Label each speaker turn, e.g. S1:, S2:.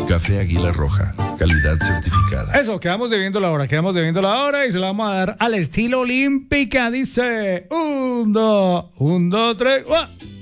S1: Café Águila Roja, calidad certificada.
S2: Eso, quedamos debiendo la hora y se la vamos a dar al estilo olímpica. Dice, 1, 2, 1, 2, 3, ¡guau!